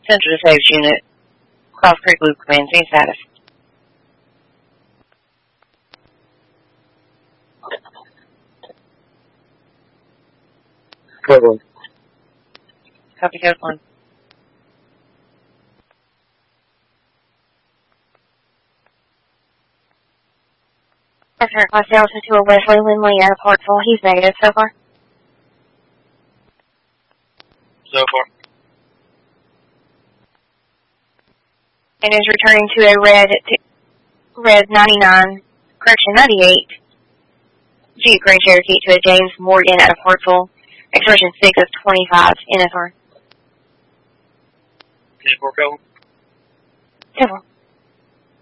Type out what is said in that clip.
Central to Saves Unit. Cross Creek Loop Command. Same status. Code 1. Copy Code 1. Customer request Delta to a Wesley Lindley out of Hartsville. He's negative so far. So far. And is returning to a red 99, correction 98, Jeep Grand Cherokee to a James Morgan out of Hartsville, expression 6 of 25 NFR. 10-4 code. 10-4.